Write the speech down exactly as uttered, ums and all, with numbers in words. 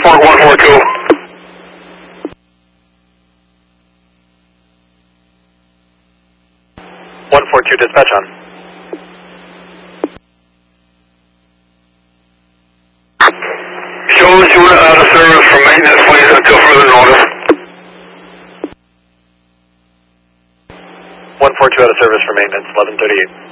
Park one four two. one four two, dispatch on. Shows unit out of service for maintenance, please, until further notice. one four two out of service for maintenance, eleven thirty-eight.